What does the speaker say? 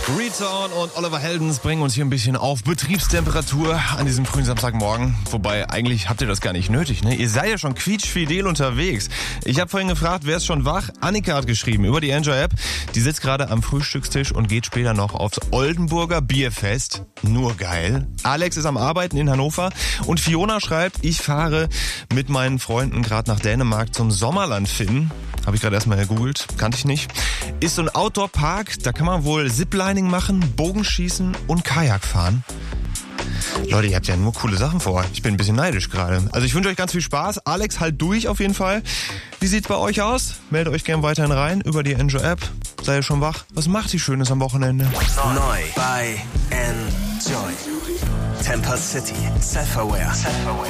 Return und Oliver Heldens bringen uns hier ein bisschen auf Betriebstemperatur an diesem frühen Samstagmorgen. Wobei, eigentlich habt ihr das gar nicht nötig, ne? Ihr seid ja schon quietschfidel unterwegs. Ich habe vorhin gefragt, wer ist schon wach? Annika hat geschrieben über die Enjoy-App. Die sitzt gerade am Frühstückstisch und geht später noch aufs Oldenburger Bierfest. Nur geil. Alex ist am Arbeiten in Hannover und Fiona schreibt, ich fahre mit meinen Freunden gerade nach Dänemark zum Sommerland finden. Habe ich gerade erstmal gegoogelt, kannte ich nicht. Ist so ein Outdoor-Park, da kann man wohl Ziplining machen, Bogenschießen und Kajak fahren. Leute, ihr habt ja nur coole Sachen vor. Ich bin ein bisschen neidisch gerade. Also ich wünsche euch ganz viel Spaß. Alex, halt durch auf jeden Fall. Wie sieht's bei euch aus? Meldet euch gerne weiterhin rein über die Enjoy-App. Seid ihr schon wach? Was macht ihr Schönes am Wochenende? Neu bei Enjoy. Temper City, Self-Aware.